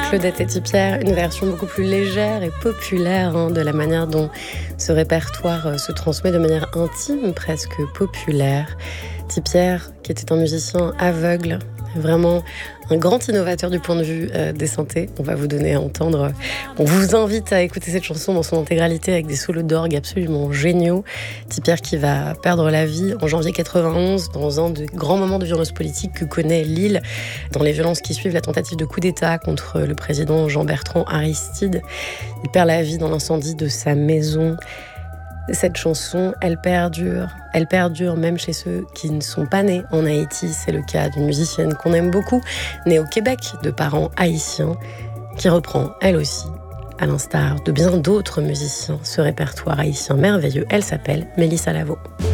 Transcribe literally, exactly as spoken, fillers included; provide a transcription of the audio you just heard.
Claudette et Tipierre, une version beaucoup plus légère et populaire hein, de la manière dont ce répertoire se transmet de manière intime, presque populaire. Tipierre, qui était un musicien aveugle, vraiment un grand innovateur du point de vue euh, des synthés. On va vous donner à entendre. On vous invite à écouter cette chanson dans son intégralité avec des solos d'orgue absolument géniaux. Tipierre qui va perdre la vie en janvier quatre-vingt-onze dans un des grands moments de violence politique que connaît l'île, dans les violences qui suivent la tentative de coup d'État contre le président Jean-Bertrand Aristide. Il perd la vie dans l'incendie de sa maison. Cette chanson, elle perdure. Elle perdure même chez ceux qui ne sont pas nés en Haïti. C'est le cas d'une musicienne qu'on aime beaucoup, née au Québec de parents haïtiens, qui reprend, elle aussi, à l'instar de bien d'autres musiciens, ce répertoire haïtien merveilleux. Elle s'appelle Mélissa Lavo.